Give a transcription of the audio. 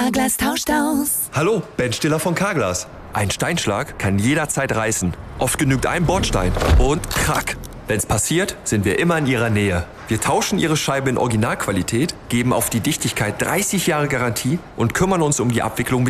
Carglass tauscht aus. Hallo, Ben Stiller von Carglass. Ein Steinschlag kann jederzeit reißen. Oft genügt ein Bordstein und krack. Wenn's passiert, sind wir immer in Ihrer Nähe. Wir tauschen Ihre Scheibe in Originalqualität, geben auf die Dichtigkeit 30 Jahre Garantie und kümmern uns um die Abwicklung